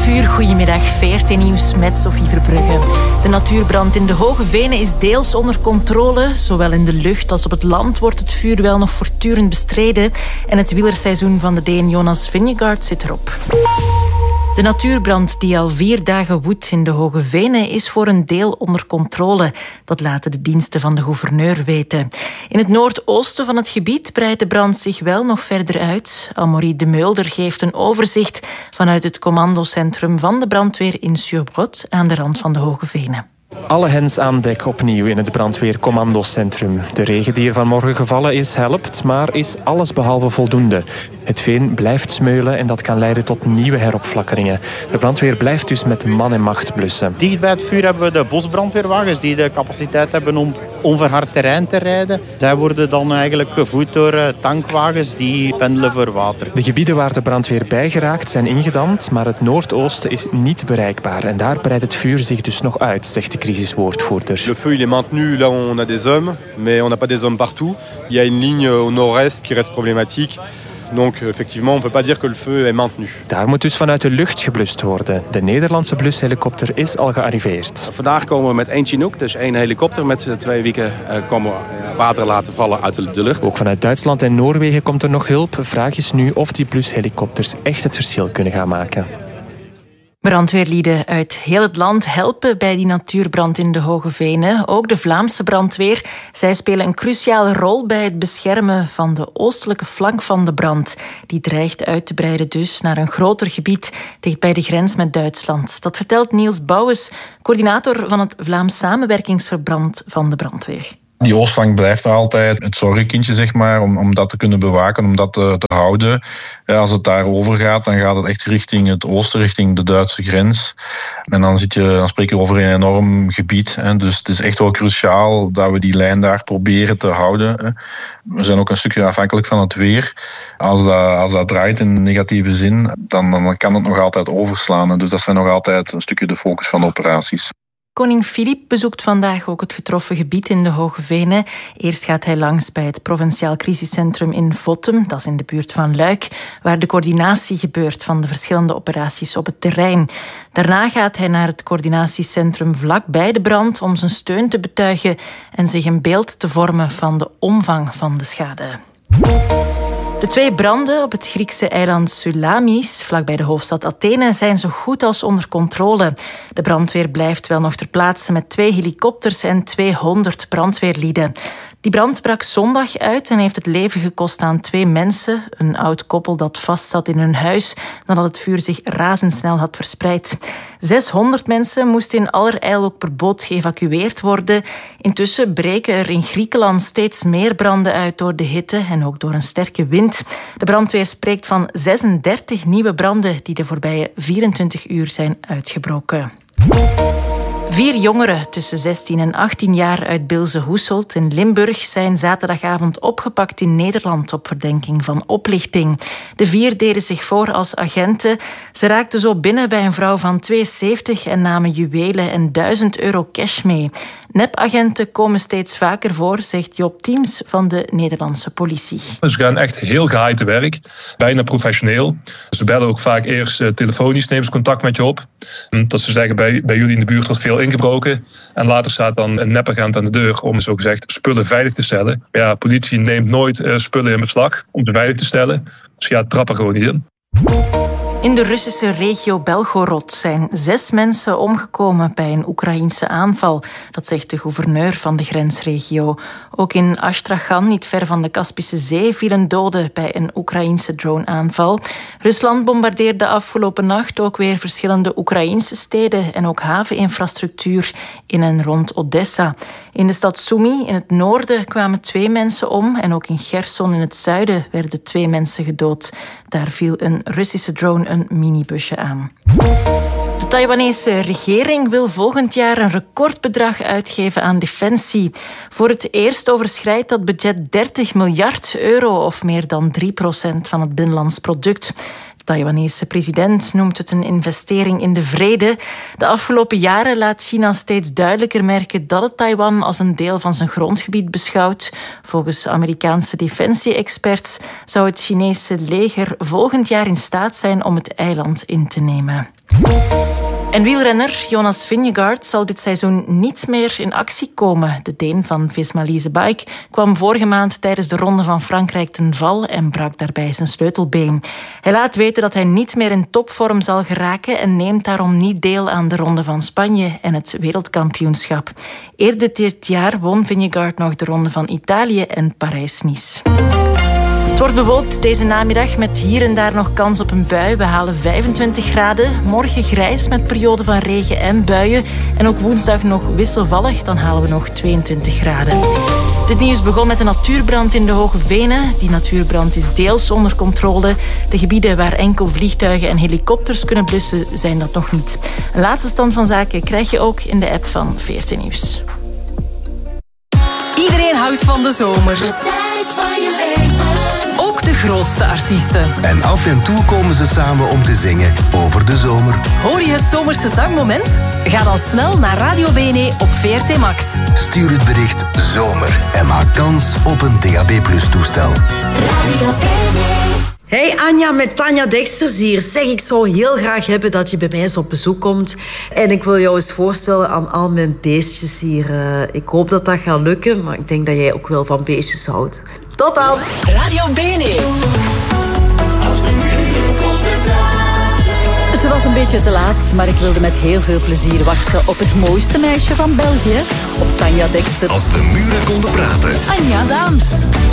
11 uur, goedemiddag, VRT Nieuws met Sophie Verbrugge. De natuurbrand in de Hoge Venen is deels onder controle. Zowel in de lucht als op het land wordt het vuur wel nog voortdurend bestreden. En het wielerseizoen van de DN Jonas Vingegaard zit erop. De natuurbrand die al 4 dagen woedt in de Hoge Venen is voor een deel onder controle. Dat laten de diensten van de gouverneur weten. In het noordoosten van het gebied breidt de brand zich wel nog verder uit. Amaury de Meulder geeft een overzicht vanuit het commandocentrum van de brandweer in Surbrot aan de rand van de Hoge Venen. Alle hens aan dek opnieuw in het brandweercommandocentrum. De regen die er vanmorgen gevallen is, helpt, maar is allesbehalve voldoende. Het veen blijft smeulen en dat kan leiden tot nieuwe heropflakkeringen. De brandweer blijft dus met man en macht blussen. Dicht bij het vuur hebben we de bosbrandweerwagens die de capaciteit hebben om onverhard terrein te rijden. Zij worden dan eigenlijk gevoed door tankwagens die pendelen voor water. De gebieden waar de brandweer bij geraakt zijn ingedamd, maar het noordoosten is niet bereikbaar. En daar breidt het vuur zich dus nog uit, zegt de crisiswoordvoerder. Le feu il est maintenu là où on a des hommes, mais on n'a pas des hommes partout. Il y a une ligne au nord-est qui reste problématique. Donc effectivement, on peut pas dire que le feu est maintenu. Daar moet dus vanuit de lucht geblust worden. De Nederlandse blushelikopter is al gearriveerd. Vandaag komen we met 1 Chinook, dus 1 helikopter. Met 2 weken komen we water laten vallen uit de lucht. Ook vanuit Duitsland en Noorwegen komt er nog hulp. Vraag is nu of die blushelikopters echt het verschil kunnen gaan maken. Brandweerlieden uit heel het land helpen bij die natuurbrand in de Hoge Venen. Ook de Vlaamse brandweer. Zij spelen een cruciale rol bij het beschermen van de oostelijke flank van de brand. Die dreigt uit te breiden dus naar een groter gebied dicht bij de grens met Duitsland. Dat vertelt Niels Bouwens, coördinator van het Vlaams Samenwerkingsverband van de brandweer. Die oostflank blijft altijd het zorgenkindje, zeg maar, om dat te kunnen bewaken, om dat te houden. Ja, als het daarover gaat, dan gaat het echt richting het oosten, richting de Duitse grens. En dan spreken we over een enorm gebied. Hè. Dus het is echt wel cruciaal dat we die lijn daar proberen te houden. Hè. We zijn ook een stukje afhankelijk van het weer. Als dat draait in negatieve zin, dan kan het nog altijd overslaan. Hè. Dus dat zijn nog altijd een stukje de focus van de operaties. Koning Filip bezoekt vandaag ook het getroffen gebied in de Hoge Venen. Eerst gaat hij langs bij het Provinciaal Crisiscentrum in Vottem, dat is in de buurt van Luik, waar de coördinatie gebeurt van de verschillende operaties op het terrein. Daarna gaat hij naar het coördinatiecentrum vlak bij de brand om zijn steun te betuigen en zich een beeld te vormen van de omvang van de schade. De 2 branden op het Griekse eiland Salamis, vlakbij de hoofdstad Athene, zijn zo goed als onder controle. De brandweer blijft wel nog ter plaatse met 2 helikopters en 200 brandweerlieden. Die brand brak zondag uit en heeft het leven gekost aan 2 mensen. Een oud koppel dat vastzat in hun huis nadat het vuur zich razendsnel had verspreid. 600 mensen moesten in allerijl ook per boot geëvacueerd worden. Intussen breken er in Griekenland steeds meer branden uit door de hitte en ook door een sterke wind. De brandweer spreekt van 36 nieuwe branden die de voorbije 24 uur zijn uitgebroken. 4 jongeren tussen 16 en 18 jaar uit Bilze-Hoeselt in Limburg zijn zaterdagavond opgepakt in Nederland op verdenking van oplichting. De 4 deden zich voor als agenten. Ze raakten zo binnen bij een vrouw van 72 en namen juwelen en €1000 cash mee. Nepagenten komen steeds vaker voor, zegt Job Teams van de Nederlandse politie. Ze gaan echt heel geheim te werk, bijna professioneel. Ze bellen ook vaak eerst telefonisch, nemen ze contact met je op. Dat ze zeggen, bij jullie in de buurt wordt veel ingebroken. En later staat dan een nepagent aan de deur om zogezegd spullen veilig te stellen. Maar ja, politie neemt nooit spullen in beslag om ze veilig te stellen. Dus ja, trappen gewoon niet in. In de Russische regio Belgorod zijn 6 mensen omgekomen bij een Oekraïense aanval. Dat zegt de gouverneur van de grensregio. Ook in Astrachan, niet ver van de Kaspische Zee, vielen doden bij een Oekraïense droneaanval. Rusland bombardeerde afgelopen nacht ook weer verschillende Oekraïense steden en ook haveninfrastructuur in en rond Odessa. In de stad Sumy in het noorden kwamen 2 mensen om en ook in Gerson in het zuiden werden 2 mensen gedood. Daar viel een Russische drone een minibusje aan. De Taiwanese regering wil volgend jaar een recordbedrag uitgeven aan defensie. Voor het eerst overschrijdt dat budget €30 miljard of meer dan 3% van het binnenlands product. De Taiwanese president noemt het een investering in de vrede. De afgelopen jaren laat China steeds duidelijker merken dat het Taiwan als een deel van zijn grondgebied beschouwt. Volgens Amerikaanse defensie-experts zou het Chinese leger volgend jaar in staat zijn om het eiland in te nemen. En wielrenner Jonas Vingegaard zal dit seizoen niet meer in actie komen. De Deen van Visma Lease Bike kwam vorige maand tijdens de Ronde van Frankrijk ten val en brak daarbij zijn sleutelbeen. Hij laat weten dat hij niet meer in topvorm zal geraken en neemt daarom niet deel aan de Ronde van Spanje en het wereldkampioenschap. Eerder dit jaar won Vingegaard nog de Ronde van Italië en Parijs-Nice. Het wordt bewolkt deze namiddag met hier en daar nog kans op een bui. We halen 25 graden. Morgen grijs met perioden van regen en buien. En ook woensdag nog wisselvallig, dan halen we nog 22 graden. Dit nieuws begon met een natuurbrand in de Hoge Venen. Die natuurbrand is deels onder controle. De gebieden waar enkel vliegtuigen en helikopters kunnen blussen zijn dat nog niet. Een laatste stand van zaken krijg je ook in de app van VRT Nieuws. Iedereen houdt van de zomer. De tijd van je leven. Ook de grootste artiesten. En af en toe komen ze samen om te zingen over de zomer. Hoor je het zomerse zangmoment? Ga dan snel naar Radio BNE op VRT Max. Stuur het bericht zomer en maak kans op een DAB+ toestel. Radio BNE. Hey Anja, met Tanja Deksters hier. Zeg, ik zou heel graag hebben dat je bij mij eens op bezoek komt. En ik wil jou eens voorstellen aan al mijn beestjes hier. Ik hoop dat dat gaat lukken, maar ik denk dat jij ook wel van beestjes houdt. Tot dan! Radio BNE. Ze was een beetje te laat, maar ik wilde met heel veel plezier wachten op het mooiste meisje van België, op Tanja Deksters. Als de muren konden praten. Anja Daams.